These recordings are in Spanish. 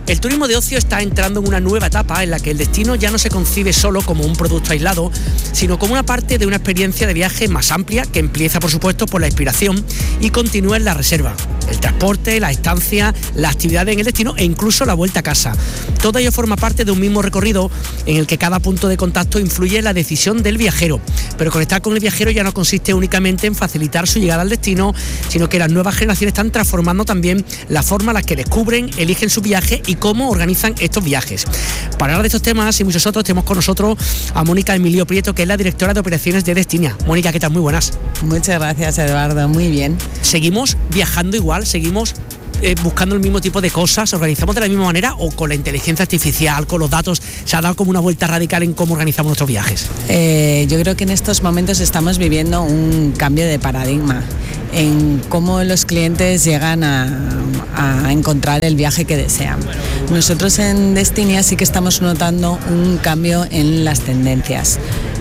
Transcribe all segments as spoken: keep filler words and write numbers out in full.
El turismo de ocio está entrando en una nueva etapa en la que el destino ya no se concibe solo como un producto aislado, sino como una parte de una experiencia de viaje más amplia que empieza, por supuesto, por la inspiración y continúa en la reserva, el transporte, la estancia, la actividad en el destino e incluso la vuelta a casa. Todo ello forma parte de un mismo recorrido en el que cada punto de contacto influye en la decisión del viajero. Pero conectar con el viajero ya no consiste únicamente en facilitar su llegada al destino, sino que las nuevas generaciones están transformando también la forma en la que descubren, eligen su viaje y cómo organizan estos viajes. Para hablar de estos temas y muchos otros, tenemos con nosotros a Mónica Emilio Prieto, que es la directora de operaciones de Destinia. Mónica, ¿qué tal? Muy buenas. Muchas gracias, Eduardo, muy bien. ¿Seguimos viajando igual? ¿Seguimos eh, buscando el mismo tipo de cosas? ¿Organizamos de la misma manera o con la inteligencia artificial, con los datos, se ha dado como una vuelta radical en cómo organizamos nuestros viajes? Eh, yo creo que en estos momentos estamos viviendo un cambio de paradigma en cómo los clientes llegan a, a encontrar el viaje que desean. Nosotros en Destinia sí que estamos notando un cambio en las tendencias.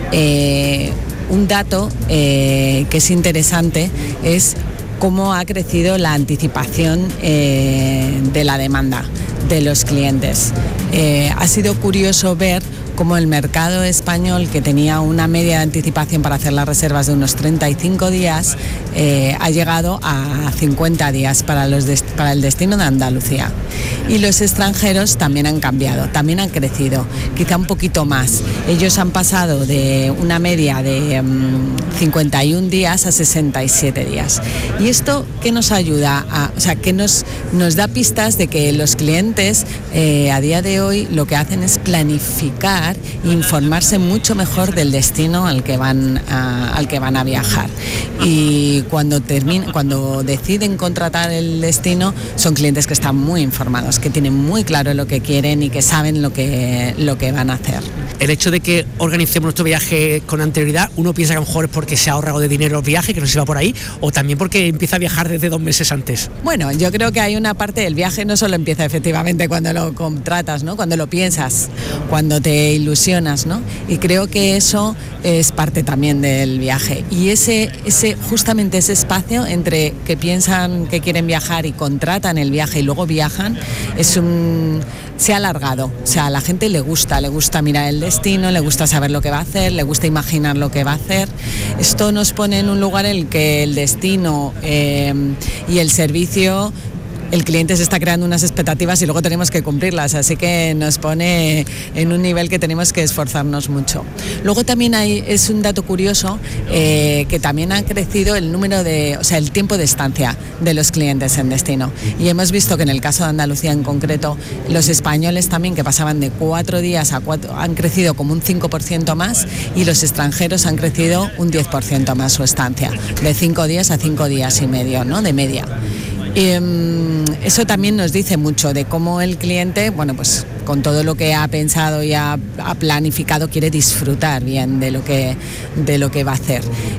Eh, un dato eh, que es interesante es cómo ha crecido la anticipación eh, de la demanda de los clientes. Eh, ha sido curioso ver cómo el mercado español, que tenía una media de anticipación para hacer las reservas de unos treinta y cinco días, eh, ha llegado a cincuenta días para, los dest- para el destino de Andalucía. Y los extranjeros también han cambiado, también han crecido, quizá un poquito más. Ellos han pasado de una media de um, cincuenta y un días a sesenta y siete días. ¿Y esto qué nos ayuda? A, o sea, que nos, nos da pistas de que los clientes eh, a día de hoy lo que hacen es planificar e informarse mucho mejor del destino al que van a, al que van a viajar. Y cuando, termine, cuando deciden contratar el destino, son clientes que están muy informados, que tienen muy claro lo que quieren y que saben lo que, lo que van a hacer. El hecho de que organicemos nuestro viaje con anterioridad, uno piensa que a lo mejor es porque se ha ahorrado de dinero el viaje, que no se va por ahí, o también porque empieza a viajar desde dos meses antes. Bueno, yo creo que hay una parte del viaje, no solo empieza efectivamente cuando lo contratas, ¿no? Cuando lo piensas, cuando te ilusionas, ¿no? Y creo que eso es parte también del viaje. Y ese, ese, justamente ese espacio entre que piensan que quieren viajar y contratan el viaje y luego viajan, es un, se ha alargado. O sea, a la gente le gusta, le gusta mirar el destino, le gusta saber lo que va a hacer, le gusta imaginar lo que va a hacer. Esto nos pone en un lugar en el que el destino eh, y el servicio, el cliente se está creando unas expectativas y luego tenemos que cumplirlas, así que nos pone en un nivel que tenemos que esforzarnos mucho. Luego también hay, es un dato curioso, eh, que también ha crecido el número de, o sea, el tiempo de estancia de los clientes en destino. Y hemos visto que en el caso de Andalucía en concreto, los españoles también, que pasaban de cuatro días a cuatro, han crecido como un cinco por ciento más, y los extranjeros han crecido un diez por ciento más su estancia, de cinco días a cinco días y medio, ¿no? De media. Y, um, eso también nos dice mucho de cómo el cliente, bueno, pues con todo lo que ha pensado y ha, ha planificado, quiere disfrutar bien de lo que, de lo que va a hacer.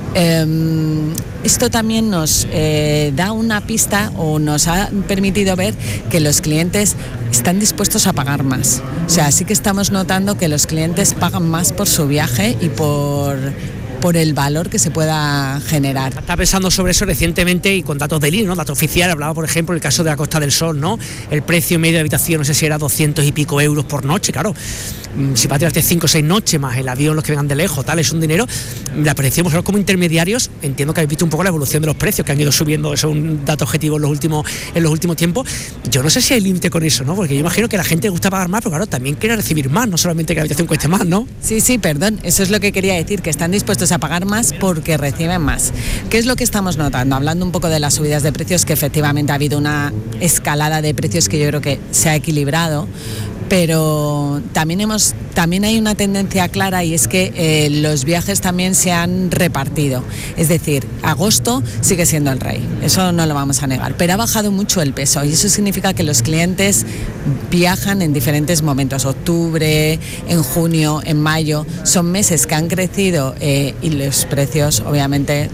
Um, esto también nos eh, da una pista o nos ha permitido ver que los clientes están dispuestos a pagar más. O sea, sí que estamos notando que los clientes pagan más por su viaje y por... por el valor que se pueda generar. Estaba pensando sobre eso recientemente y con datos del I N E, ¿no? Datos oficiales, hablaba por ejemplo el caso de la Costa del Sol, ¿no? El precio medio de habitación, no sé si era doscientos y pico euros por noche, claro. Si vas a tirarte cinco o seis noches más el avión, los que vengan de lejos, tal, es un dinero. La apreciamos ahora como intermediarios. Entiendo que habéis visto un poco la evolución de los precios que han ido subiendo, eso es un dato objetivo en los últimos, en los últimos tiempos. Yo no sé si hay límite con eso, ¿no? Porque yo imagino que a la gente le gusta pagar más, pero claro, también quiere recibir más, no solamente que la habitación cueste más, ¿no? Sí, sí, perdón, eso es lo que quería decir, que están dispuestos a pagar más porque reciben más. ¿Qué es lo que estamos notando? Hablando un poco de las subidas de precios, que efectivamente ha habido una escalada de precios que yo creo que se ha equilibrado, pero también hemos también hay una tendencia clara, y es que eh, los viajes también se han repartido. Es decir, agosto sigue siendo el rey, eso no lo vamos a negar, pero ha bajado mucho el peso, y eso significa que los clientes viajan en diferentes momentos. Octubre, en junio, en mayo, son meses que han crecido, eh, y los precios obviamente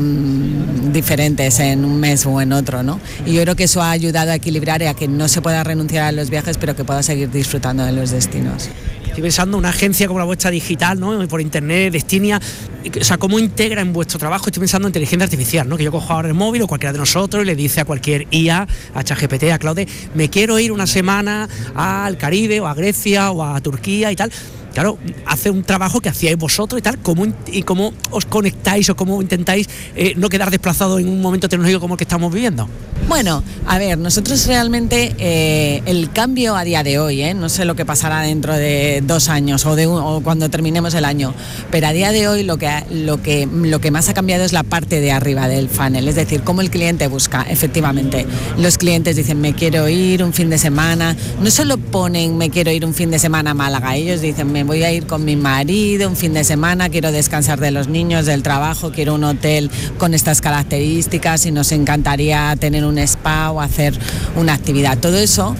son diferentes en un mes o en otro, ¿no? Y yo creo que eso ha ayudado a equilibrar y a que no se pueda renunciar a los viajes, pero que pueda seguir disfrutando de los destinos. Estoy pensando en una agencia como la vuestra digital, ¿no? Por internet, Destinia, o sea, cómo integra en vuestro trabajo. Estoy pensando en inteligencia artificial, ¿no? Que yo cojo ahora el móvil o cualquiera de nosotros y le dice a cualquier I A, a ChatGPT, a Claude, me quiero ir una semana al Caribe o a Grecia o a Turquía y tal. Claro, hace un trabajo que hacíais vosotros y tal, ¿cómo, y cómo os conectáis o cómo intentáis eh, no quedar desplazados en un momento tecnológico como el que estamos viviendo? Bueno, a ver, nosotros realmente eh, el cambio a día de hoy, eh, no sé lo que pasará dentro de dos años o, de un, o cuando terminemos el año, pero a día de hoy lo que, lo, que, lo que más ha cambiado es la parte de arriba del funnel, es decir, cómo el cliente busca, efectivamente. Los clientes dicen, me quiero ir un fin de semana, no solo ponen, me quiero ir un fin de semana a Málaga, ellos dicen, me voy a ir con mi marido un fin de semana, quiero descansar de los niños, del trabajo, quiero un hotel con estas características y nos encantaría tener un spa o hacer una actividad. Todo eso,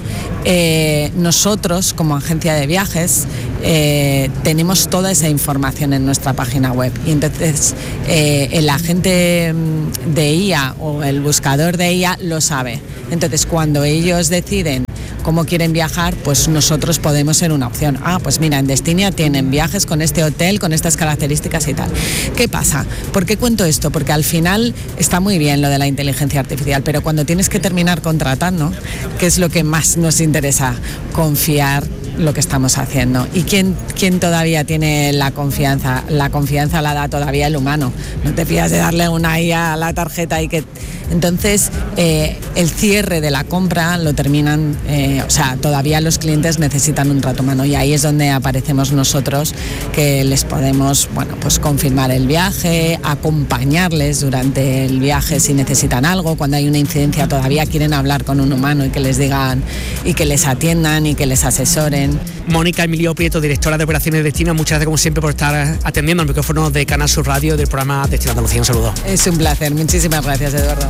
eh, nosotros como agencia de viajes eh, tenemos toda esa información en nuestra página web y entonces eh, el agente de I A o el buscador de I A lo sabe. Entonces cuando ellos deciden cómo quieren viajar, pues nosotros podemos ser una opción. Ah, pues mira, en Destinia tienen viajes con este hotel, con estas características y tal. ¿Qué pasa? ¿Por qué cuento esto? Porque al final está muy bien lo de la inteligencia artificial, pero cuando tienes que terminar contratando, ¿qué es lo que más nos interesa? Confiar lo que estamos haciendo. ¿Y quién, quién todavía tiene la confianza? La confianza la da todavía el humano. No te fías de darle una I A a la tarjeta y que... Entonces, eh, el cierre de la compra lo terminan, eh, o sea, todavía los clientes necesitan un trato humano y ahí es donde aparecemos nosotros, que les podemos, bueno, pues confirmar el viaje, acompañarles durante el viaje si necesitan algo, cuando hay una incidencia todavía quieren hablar con un humano y que les digan, y que les atiendan y que les asesoren. Mónica Emilio Prieto, directora de Operaciones de Destinia, muchas gracias como siempre por estar atendiendo al micrófono de Canal Sur Radio del programa Destino Andalucía. Un saludo. Es un placer, muchísimas gracias, Eduardo.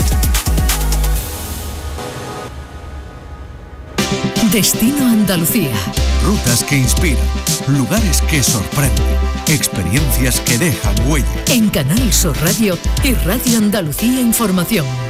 Destino Andalucía. Rutas que inspiran, lugares que sorprenden, experiencias que dejan huella. En Canal Sur Radio y Radio Andalucía Información.